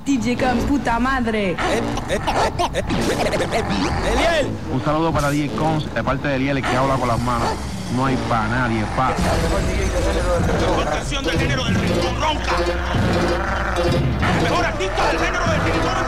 DJ con puta madre. Eliel. Un saludo para DJ Cons, de parte de Eliel, que habla con las manos. No hay pa' nadie, pa. La mejor canción del género del ritmo ronca. El mejor artista del género del ritmo